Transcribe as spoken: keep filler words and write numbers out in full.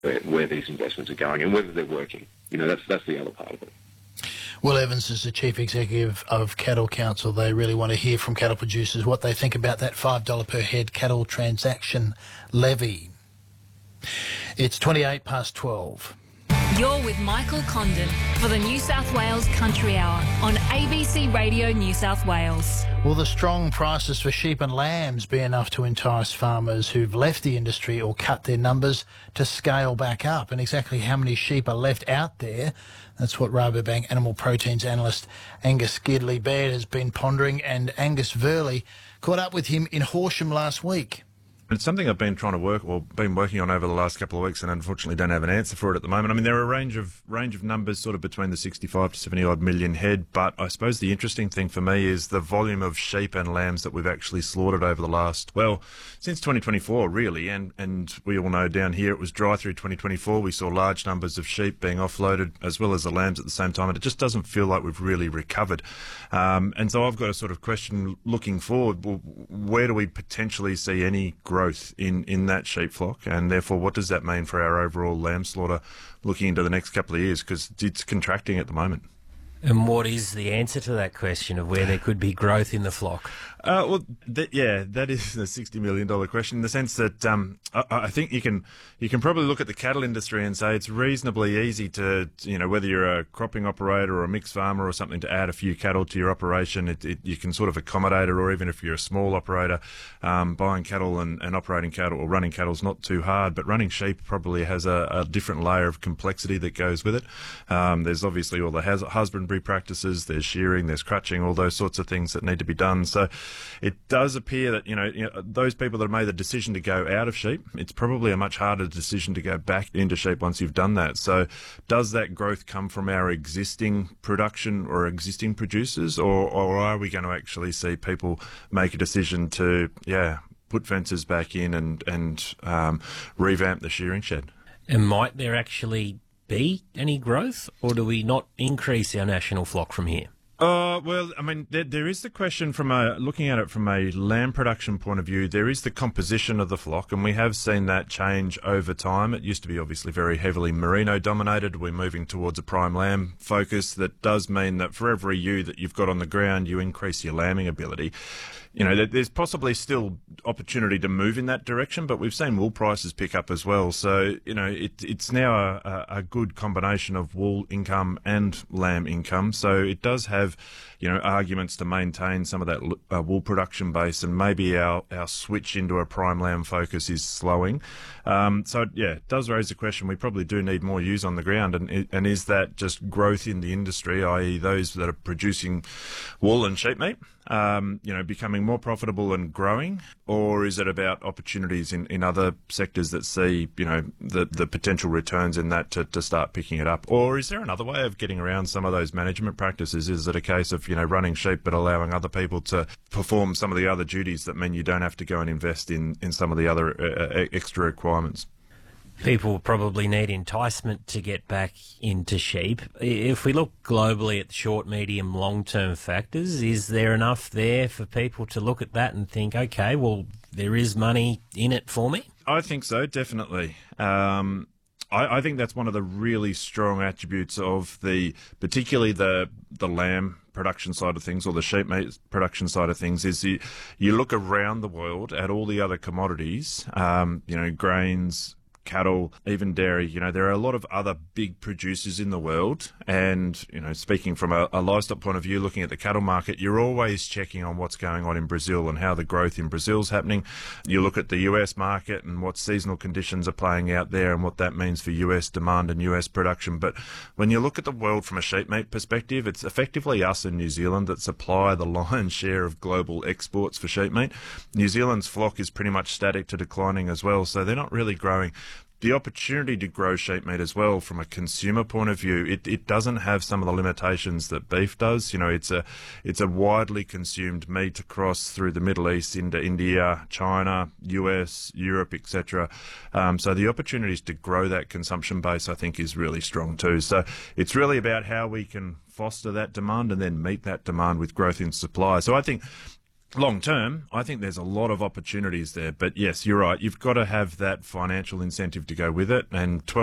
where, where these investments are going and whether they're working. You know, that's that's the other part of it. Will Evans is the Chief Executive of Cattle Council. They really want to hear from cattle producers what they think about that five dollars per head cattle transaction levy. It's twenty-eight past twelve. You're with Michael Condon for the New South Wales Country Hour on A B C Radio New South Wales. Will the strong prices for sheep and lambs be enough to entice farmers who've left the industry or cut their numbers to scale back up? And exactly how many sheep are left out there? That's what Rabobank animal proteins analyst Angus Gidley Baird has been pondering, and Angus Verley caught up with him in Horsham last week. It's something I've been trying to work, well, been working on over the last couple of weeks, and unfortunately don't have an answer for it at the moment. I mean, there are a range of range of numbers, sort of between the sixty-five to seventy odd million head. But I suppose the interesting thing for me is the volume of sheep and lambs that we've actually slaughtered over the last, well, since twenty twenty-four, really. And and we all know down here it was dry through twenty twenty-four. We saw large numbers of sheep being offloaded as well as the lambs at the same time, and it just doesn't feel like we've really recovered. Um, and so I've got a sort of question looking forward. Well, where do we potentially see any growth in in that sheep flock, and therefore what does that mean for our overall lamb slaughter looking into the next couple of years, because it's contracting at the moment? And what is the answer to that question of where there could be growth in the flock? Uh, well, th- yeah, that is the sixty million dollars question, in the sense that um, I, I think you can you can probably look at the cattle industry and say it's reasonably easy to, you know, whether you're a cropping operator or a mixed farmer or something, to add a few cattle to your operation. It, it, you can sort of accommodate it, or even if you're a small operator, um, buying cattle and, and operating cattle or running cattle is not too hard, but running sheep probably has a, a different layer of complexity that goes with it. Um, there's obviously all the has- husbandry practices, there's shearing, there's crutching, all those sorts of things that need to be done. So it does appear that, you know, you know, those people that have made the decision to go out of sheep, it's probably a much harder decision to go back into sheep once you've done that. So does that growth come from our existing production or existing producers, or, or are we going to actually see people make a decision to, yeah, put fences back in and, and um, revamp the shearing shed? And might there actually be any growth, or do we not increase our national flock from here? Uh, well, I mean, there, there is the question from a, looking at it from a lamb production point of view, there is the composition of the flock, and we have seen that change over time. It used to be obviously very heavily merino dominated. We're moving towards a prime lamb focus. That does mean that for every ewe that you've got on the ground, you increase your lambing ability. You know, there's possibly still opportunity to move in that direction, but we've seen wool prices pick up as well. So, you know, it, it's now a, a good combination of wool income and lamb income. So it does have, you know, arguments to maintain some of that uh, wool production base, and maybe our, our switch into a prime lamb focus is slowing. Um, so, yeah, it does raise the question. We probably do need more ewes on the ground, and, and is that just growth in the industry, that is those that are producing wool and sheep meat? Um, you know, becoming more profitable and growing, or is it about opportunities in, in other sectors that see, you know, the, the potential returns in that to, to start picking it up? Or is there another way of getting around some of those management practices? Is it a case of, you know, running sheep but allowing other people to perform some of the other duties that mean you don't have to go and invest in, in some of the other uh, extra requirements? People probably need enticement to get back into sheep. If we look globally at the short, medium, long-term factors, is there enough there for people to look at that and think, okay, well, there is money in it for me? I think so, definitely. Um, I, I think that's one of the really strong attributes of the, particularly the the lamb production side of things, or the sheep meat production side of things, is you, you look around the world at all the other commodities, um, you know, grains, cattle, even dairy. You know, there are a lot of other big producers in the world, and, you know, speaking from a, a livestock point of view, looking at the cattle market, you're always checking on what's going on in Brazil and how the growth in Brazil's happening. You look at the U S market and what seasonal conditions are playing out there and what that means for U S demand and U S production. But when you look at the world from a sheep meat perspective, it's effectively us in New Zealand that supply the lion's share of global exports for sheep meat. New Zealand's flock is pretty much static to declining as well, so they're not really growing. The opportunity to grow sheep meat as well from a consumer point of view, it, it doesn't have some of the limitations that beef does. You know, it's a it's a widely consumed meat across through the Middle East into India, China, U S, Europe, et cetera. Um, so the opportunities to grow that consumption base, I think, is really strong too. So it's really about how we can foster that demand and then meet that demand with growth in supply. So I think long term, I think there's a lot of opportunities there. But yes, you're right. You've got to have that financial incentive to go with it. And twelve